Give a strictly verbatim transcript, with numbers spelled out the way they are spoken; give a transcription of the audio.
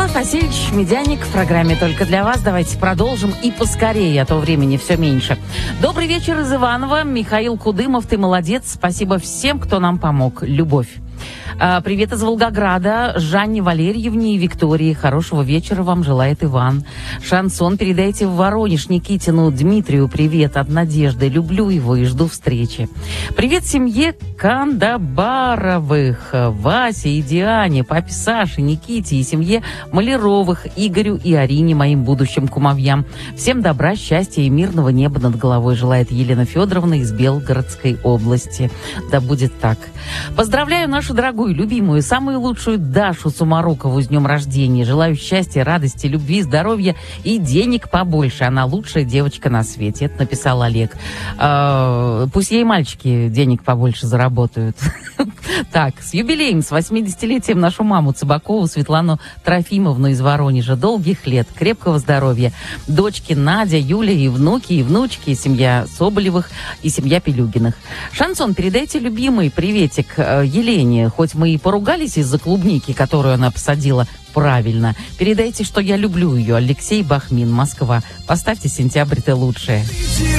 Вячеслав Васильевич Медяник в программе «Только для вас». Давайте продолжим и поскорее, а то времени все меньше. Добрый вечер из Иваново. Михаил Кудымов, ты молодец. Спасибо всем, кто нам помог. Любовь. А, привет из Волгограда. Жанне Валерьевне и Виктории. Хорошего вечера вам желает Иван. Шансон передайте в Воронеж Никитину Дмитрию. Привет от Надежды. Люблю его и жду встречи. Привет семье Кандабаровых. Васе и Диане, папе Саше, Никите и семье Маляровых, Игорю и Арине, моим будущим кумовьям. Всем добра, счастья и мирного неба над головой желает Елена Федоровна из Белгородской области. Да будет так. Поздравляю нашу дорогую, любимую, самую лучшую Дашу Сумарукову с днем рождения. Желаю счастья, радости, любви, здоровья и денег побольше. Она лучшая девочка на свете. Это написал Олег. Э, пусть ей мальчики денег побольше заработают. Так, с юбилеем, с восьмидесятилетием нашу маму Цыбакову Светлану Трофимовну из Воронежа. Долгих лет, крепкого здоровья. Дочки Надя, Юля и внуки, и внучки, семья Соболевых и семья Пелюгиных. Шансон, передайте любимый приветик Елене. Хоть мы и поругались из-за клубники, которую она посадила правильно. Передайте, что я люблю ее. Алексей Бахмин, Москва. Поставьте «Сентябрь, ты лучшая».